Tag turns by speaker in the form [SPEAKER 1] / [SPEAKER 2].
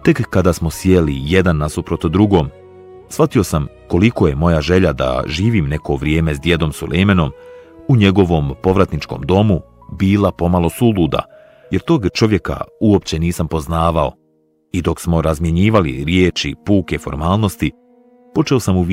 [SPEAKER 1] Tek kada smo sjeli jedan nasuprot drugom, shvatio sam koliko je moja želja da živim neko vrijeme s djedom Sulejmenom u njegovom povratničkom domu bila pomalo suluda, jer tog čovjeka uopće nisam poznavao. I dok smo razmjenjivali riječi puke formalnosti, počeo sam